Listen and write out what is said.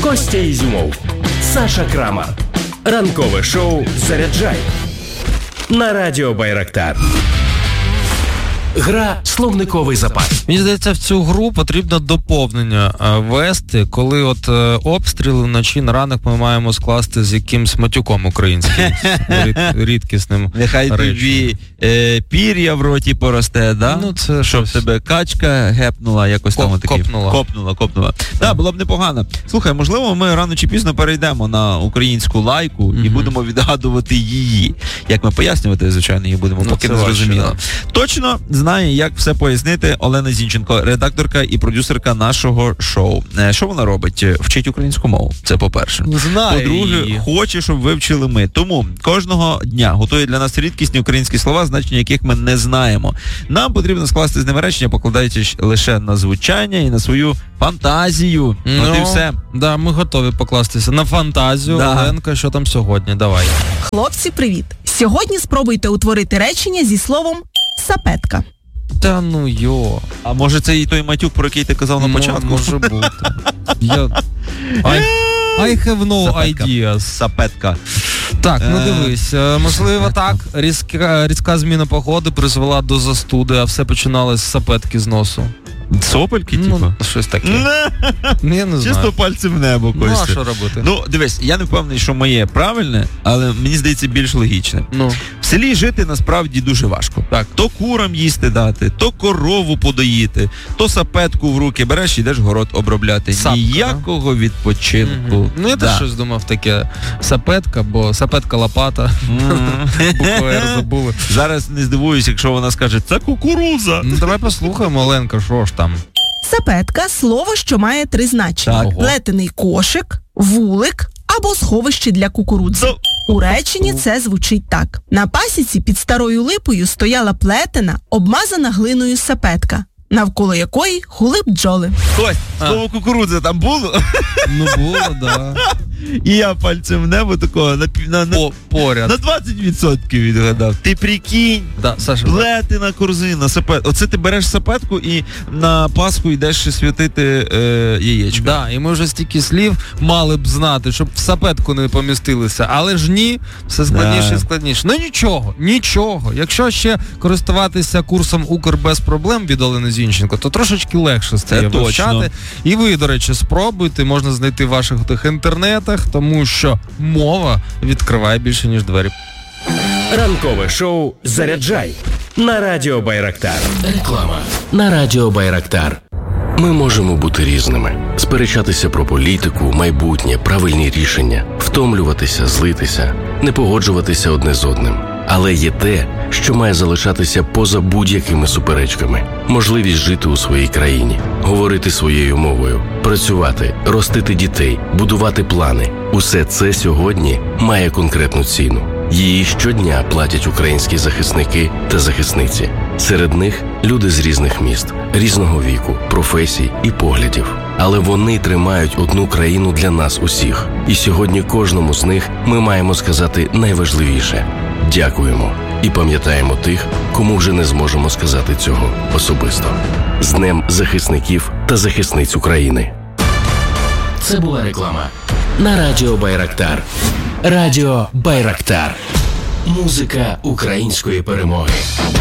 Костя Ізюмов, Саша Крамар. Ранкове шоу «Заряджай» на радіо Байрактар. Гра «Словниковий запас». Мені здається, в цю гру потрібно доповнення вести, коли от обстріли вночі на ранок ми маємо скласти з якимсь матюком українським, рідкісним. Нехай тобі пір'я в роті поросте, да? Ну, це щоб тебе качка гепнула, якось там отакий. Копнула. Да, було б непогано. Слухай, можливо, ми рано чи пізно перейдемо на українську лайку і будемо відгадувати її. Як ми пояснювати, звичайно, її будемо, поки не зрозуміло. Точно знає, як все пояснити Олена Зінченко, редакторка і продюсерка нашого шоу. Що вона робить? Вчить українську мову. Це по-перше. Знаю. По-друге, хоче, щоб вивчили ми. Тому кожного дня готує для нас рідкісні українські слова, значення яких ми не знаємо. Нам потрібно скласти з ними речення, покладаючись лише на звучання і на свою фантазію. От і все. Да, ми готові покластися на фантазію. Да. Оленка, що там сьогодні? Давай. Хлопці, привіт! Сьогодні спробуйте утворити речення зі словом «сапетка». Та ну йо. А може це і той матюк, про який ти казав на початку? Може бути. I have no ideas. Сапетка. Так, ну дивись, можливо так, різка зміна погоди призвела до застуди, а все починалось з сапетки з носу. Сопельки, типу? Ну, щось таке. Я не знаю. Чисто пальцем в небо, Костя. Ну, а що робити? Ну, дивись, я не впевнений, що моє правильне, але мені здається більш логічне. Ну. В селі жити насправді дуже важко. Так. То курам їсти дати, то корову подоїти, то сапетку в руки береш і йдеш город обробляти. Сапка, ніякого відпочинку. Ну, я теж щось думав таке. Сапетка, бо сапетка лопата. Букву «Р» забули. Зараз не здивуюсь, якщо вона скаже, це кукурудза. Ну, давай послухаємо, Оленка, що ж там? Сапетка – слово, що має три значення. Так. Плетений кошик, вулик або сховище для кукурудзи. У реченні це звучить так. На пасіці під старою липою стояла плетена, обмазана глиною сапетка, навколо якої гули бджоли. Кость, слово кукурудза там було? Ну, було, да. І я пальцем в небо такого поряд. на 20% відгадав. Ти прикинь, Да, Саша, плетена корзина, сапет. Оце ти береш сапетку і на Пасху йдеш святити яєчко. Да, і ми вже стільки слів мали б знати, щоб в сапетку не помістилися. Але ж ні, все складніше і складніше. Ну нічого. Якщо ще користуватися курсом «Укр без проблем» від Олени Зінченко, то трошечки легше стає вивчати. І ви, до речі, спробуйте, можна знайти в ваших тих інтернетах, тому що мова відкриває більше, ніж двері. Ранкове шоу «Заряджай» на радіо Байрактар. Реклама на радіо Байрактар. Ми можемо бути різними, сперечатися про політику, майбутнє, правильні рішення, втомлюватися, злитися, не погоджуватися одне з одним. Але є те, що має залишатися поза будь-якими суперечками. Можливість жити у своїй країні, говорити своєю мовою, працювати, ростити дітей, будувати плани. Усе це сьогодні має конкретну ціну. Її щодня платять українські захисники та захисниці. Серед них люди з різних міст, різного віку, професій і поглядів. Але вони тримають одну країну для нас усіх. І сьогодні кожному з них ми маємо сказати найважливіше – дякуємо. І пам'ятаємо тих, кому вже не зможемо сказати цього особисто. З Днем захисників та захисниць України. Це була реклама на радіо Байрактар. Радіо Байрактар. Музика української перемоги.